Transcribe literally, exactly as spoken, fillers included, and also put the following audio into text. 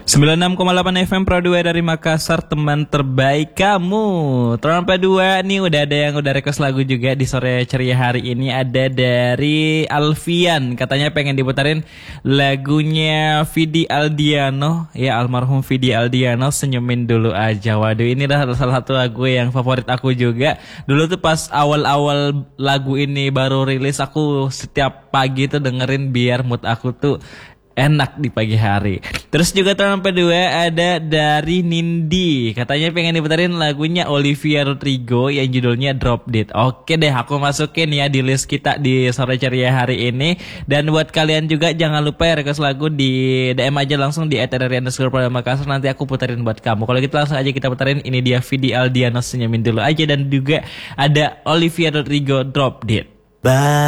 sembilan puluh enam koma delapan F M Pro dua dari Makassar, teman terbaik kamu. Trompa dua nih udah ada yang udah request lagu juga di sore ceria hari ini. Ada dari Alfian, katanya pengen diputarin lagunya Vidi Aldiano. Ya, almarhum Vidi Aldiano, Senyumin Dulu Aja. Waduh, ini adalah salah satu lagu yang favorit aku juga. Dulu tuh pas awal-awal lagu ini baru rilis, aku setiap pagi tuh dengerin biar mood aku tuh enak di pagi hari. Terus juga trompa dua ada dari Nindi, katanya pengen diputarin lagunya Olivia Rodrigo yang judulnya Drop Dead. Oke deh, aku masukin ya di list kita di sore ceria hari ini. Dan buat kalian juga jangan lupa ya request lagu di D M aja langsung di et r r underscore pada Makassar, nanti aku putarin buat kamu. Kalau gitu langsung aja kita putarin, ini dia Vidi Aldiano, Senyumin Dulu Aja, dan juga ada Olivia Rodrigo Drop Dead. Bye.